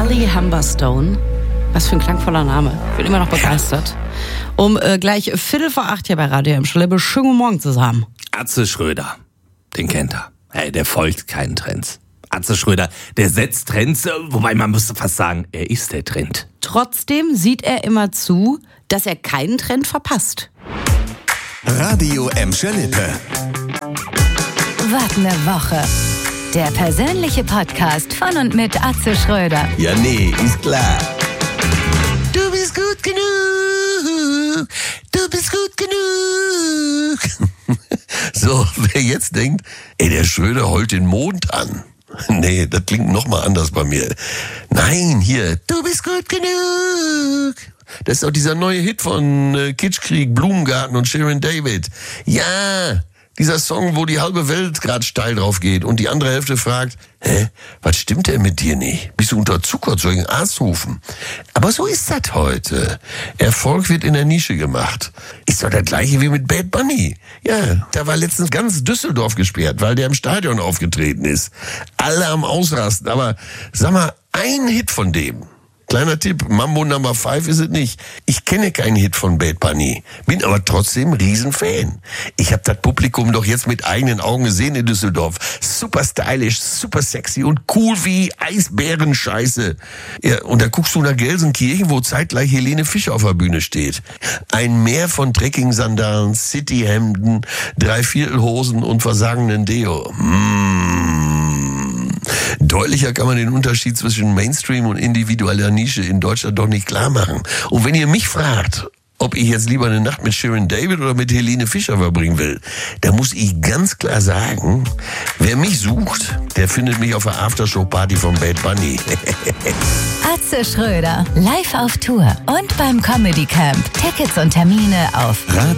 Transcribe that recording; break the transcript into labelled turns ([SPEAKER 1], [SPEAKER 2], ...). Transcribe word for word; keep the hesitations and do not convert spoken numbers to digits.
[SPEAKER 1] Charlie Humberstone. Was für ein klangvoller Name. Ich bin immer noch begeistert. Um äh, gleich Viertel vor acht hier bei Radio M. Schleppe. Schönen guten Morgen zusammen.
[SPEAKER 2] Atze Schröder, den kennt er. Hey, der folgt keinen Trends. Atze Schröder, der setzt Trends, wobei man müsste fast sagen, er ist der Trend.
[SPEAKER 1] Trotzdem sieht er immer zu, dass er keinen Trend verpasst.
[SPEAKER 3] Radio M. Schleppe.
[SPEAKER 4] Was ne Woche. Der persönliche Podcast von und mit Atze Schröder.
[SPEAKER 3] Ja, nee, ist klar.
[SPEAKER 5] Du bist gut genug. Du bist gut genug.
[SPEAKER 3] So, wer jetzt denkt, ey, der Schröder heult den Mond an. Nee, das klingt nochmal anders bei mir. Nein, hier, du bist gut genug. Das ist doch dieser neue Hit von äh, Kitschkrieg, Blumengarten und Shirin David. Ja, dieser Song, wo die halbe Welt gerade steil drauf geht und die andere Hälfte fragt, hä, was stimmt denn mit dir nicht? Bist du unterzuckert, soll ich einen Arzt rufen? Aber so ist das heute. Erfolg wird in der Nische gemacht. Ist doch das gleiche wie mit Bad Bunny. Ja, da war letztens ganz Düsseldorf gesperrt, weil der im Stadion aufgetreten ist. Alle am Ausrasten, aber sag mal, ein Hit von dem. Kleiner Tipp, Mambo Number Five ist es nicht. Ich kenne keinen Hit von Bad Bunny, bin aber trotzdem Riesenfan. Ich habe das Publikum doch jetzt mit eigenen Augen gesehen in Düsseldorf. Super stylisch, super sexy und cool wie Eisbärenscheiße. Ja, und da guckst du nach Gelsenkirchen, wo zeitgleich Helene Fischer auf der Bühne steht. Ein Meer von Trekking-Sandalen, Cityhemden, Dreiviertelhosen und versagenden Deo. Mmh. Deutlicher kann man den Unterschied zwischen Mainstream und individueller Nische in Deutschland doch nicht klar machen. Und wenn ihr mich fragt, ob ich jetzt lieber eine Nacht mit Shirin David oder mit Helene Fischer verbringen will, da muss ich ganz klar sagen, wer mich sucht, der findet mich auf der Aftershow-Party von Bad Bunny.
[SPEAKER 4] Atze Schröder, live auf Tour und beim Comedy Camp. Tickets und Termine auf
[SPEAKER 3] Radio